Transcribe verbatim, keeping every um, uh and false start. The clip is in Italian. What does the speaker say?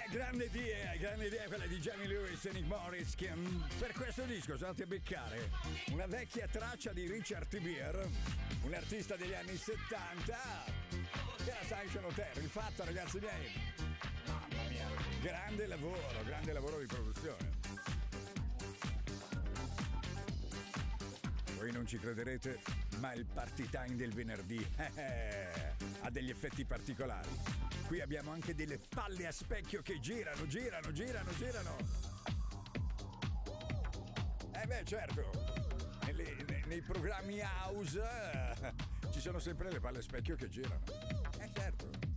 grande idea, grande idea quella di Jamie Lewis e Nick Morris, che mm, per questo disco sono andati a beccare una vecchia traccia di Richard T. Beer, un artista degli anni settanta, che era Sanction Hotel. Rifatto, ragazzi miei, mamma mia, grande lavoro, grande lavoro di produzione. Voi non ci crederete, ma il party time del venerdì eh, ha degli effetti particolari. Qui abbiamo anche delle palle a specchio che girano, girano, girano, girano. Eh beh, certo, nei, nei, nei programmi house eh, ci sono sempre le palle a specchio che girano. Eh certo.